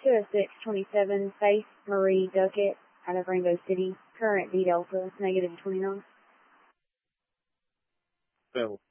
20627, Faith Marie Duckett, out of Rainbow City. Current D Delta, -29. Bill.